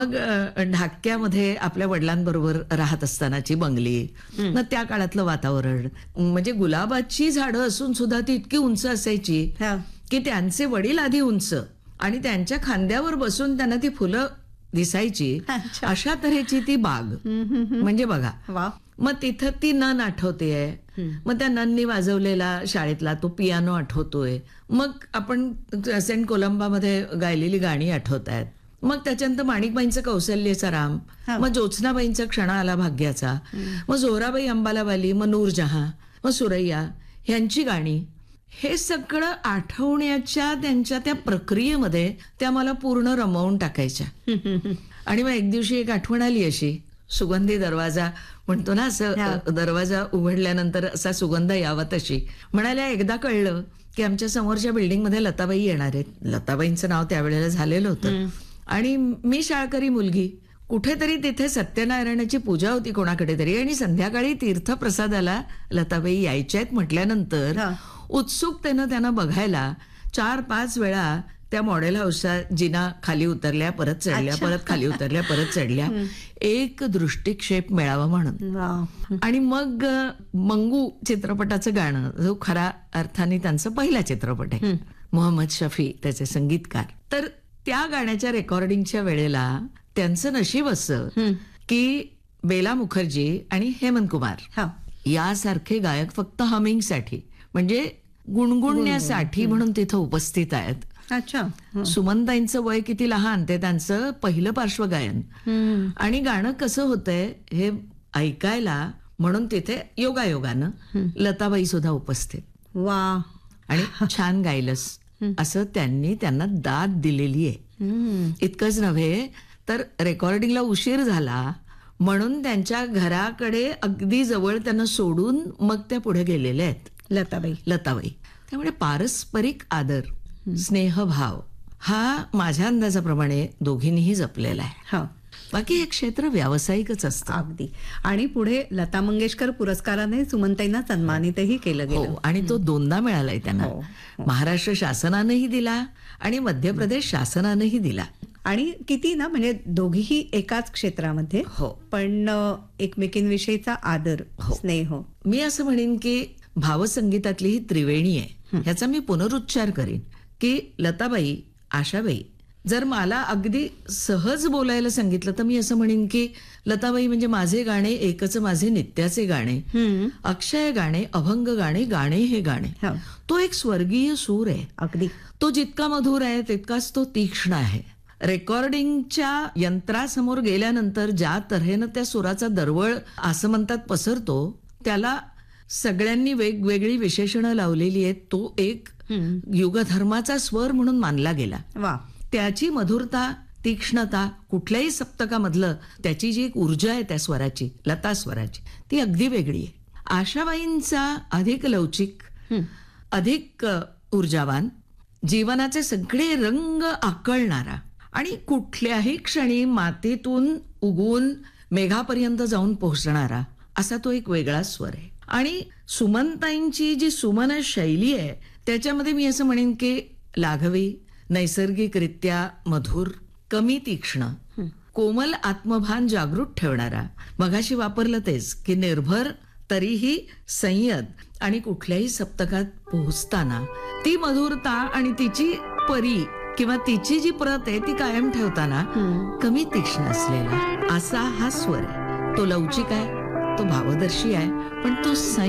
मग ढाक्यामध्ये आपल्या वडिलांबरोबर राहत असतानाची बंगली, मग त्या काळातलं वातावरण, म्हणजे गुलाबाची झाडं असून सुद्धा ती इतकी उंच असायची हा. की त्यांचे वडील आधी उंच आणि त्यांच्या खांद्यावर बसून त्यांना ती फुलं दिसायची. अच्छा. अशा तऱ्हेची ती बाग. म्हणजे बघा, वा. मग तिथं ती नन आठवतेय, मग त्या नननी वाजवलेला शाळेतला तो पियानो आठवतोय, मग आपण सेंट कोलंबामध्ये गायलेली गाणी आठवत आहेत, मग त्याच्यानंतर माणिकबाईंचं कौसल्याचा राम, हा. मग ज्योत्स्नाबाईंचा क्षण आला भाग्याचा, मग जोराबाई अंबालावाली, मग नूरजहां, मग सुरैया ह्यांची गाणी, हे सगळं आठवण्याच्या त्यांच्या त्या प्रक्रियेमध्ये त्या मला पूर्ण रमवून टाकायच्या. आणि मग एक दिवशी एक आठवण आली अशी, सुगंधी दरवाजा म्हणतो ना, असं दरवाजा उघडल्यानंतर असा सुगंध यावा तशी. म्हणाल्या एकदा कळलं की आमच्या समोरच्या बिल्डिंगमध्ये लताबाई येणार आहेत. लताबाईंचं नाव त्यावेळेला झालेलं होतं. आणि मी शाळकरी मुलगी, कुठेतरी तिथे सत्यनारायणाची पूजा होती कोणाकडे तरी, आणि संध्याकाळी तीर्थप्रसादाला लताबाई यायच्या आहेत म्हटल्यानंतर उत्सुकतेनं त्यांना बघायला 4-5 वेळा त्या मॉडेल हाऊसच्या जिना खाली उतरल्या, परत चढल्या, परत खाली उतरल्या, परत चढल्या, एक दृष्टिक्षेप मिळावा म्हणून. आणि मग मंगू चित्रपटाचं गाणं, जो खऱ्या अर्थाने त्यांचा पहिला चित्रपट आहे, मोहम्मद शफी त्याचे संगीतकार, तर त्या गाण्याच्या रेकॉर्डिंगच्या वेळेला त्यांचं नशीब असं की बेला मुखर्जी आणि हेमंत कुमार यासारखे गायक फक्त हमिंगसाठी, म्हणजे गुणगुणण्यासाठी म्हणून तिथं उपस्थित आहेत. अच्छा. सुमनताईंचं वय किती लहान, ते त्यांचं पहिलं पार्श्वगायन, आणि गाणं कसं होतंय हे ऐकायला म्हणून तिथे योगायोगानं लताबाई सुद्धा उपस्थित. वा. आणि छान गायलस असं त्यांनी त्यांना दाद दिलेली आहे. इतकंच नव्हे तर रेकॉर्डिंगला उशीर झाला म्हणून त्यांच्या घराकडे अगदी जवळ त्यांना सोडून मग त्या पुढे गेलेल्या आहेत लताबाई. त्यामुळे पारस्परिक आदर, स्नेहभाव हा माझ्या अंदाजाप्रमाणे दोघींनीही जपलेला आहे. बाकी हे क्षेत्र व्यावसायिकच असतं अगदी. आणि पुढे लता मंगेशकर पुरस्काराने सुमनताईंना सन्मानितही केलं गेलं. आणि तो 2दा मिळालाय त्यांना. महाराष्ट्र शासनानेही दिला आणि मध्य प्रदेश शासनानेही दिला. आणि किती ना, म्हणजे दोघीही एकाच क्षेत्रामध्ये, पण एकमेकींविषयीचा आदर, स्नेह. मी असं म्हणेन की भावसंगीतातली ही त्रिवेणी आहे. ह्याचा मी पुनरुच्चार करीन की लताबाई, आशाबाई, जर मला अगदी सहज बोलायला सांगितलं तर मी असं म्हणेन की लताबाई म्हणजे माझे गाणे एकच माझे नित्याचे गाणे, अक्षय गाणे, अभंग गाणे, गाणे हे गाणे. तो एक स्वर्गीय सूर आहे. अगदी. तो जितका मधुर आहे तितकाच तो तीक्ष्ण आहे. रेकॉर्डिंगच्या यंत्रासमोर गेल्यानंतर ज्या तऱ्हेनं त्या सुराचा दरवळ असं म्हणतात पसरतो, त्याला सगळ्यांनी वेगवेगळी विशेषणं लावलेली आहेत. तो एक युगधर्माचा स्वर म्हणून मानला गेला. वा. त्याची मधुरता, तीक्ष्णता, कुठल्याही सप्तकामधलं त्याची जी एक ऊर्जा आहे त्या स्वराची, लता स्वराची, ती अगदी वेगळी आहे. आशाबाईंचा अधिक लवचिक, अधिक ऊर्जावान, जीवनाचे सगळे रंग आकळणारा आणि कुठल्याही क्षणी मातीतून उगवून मेघापर्यंत जाऊन पोहोचणारा असा तो एक वेगळा स्वर आहे. आणि सुमनताईंची जी सुमन शैली आहे त्याच्यामध्ये मी असं म्हणेन की लाघवी, नैसर्गिकरित्या मधुर, कमी तीक्ष्ण, कोमल आत्मभान जागृत ठेवणारा, मगाशी वापरलं तेच की निर्भर तरीही संयत, आणि कुठल्याही सप्तकात पोहोचताना ती मधुरता आणि तिची परी किंवा तिची जी प्रत आहे ती कायम ठेवताना कमी तीक्ष्ण असलेला असा हा स्वर आहे. तो लवचिक आहे, तो भावदर्शी आहे, पण तो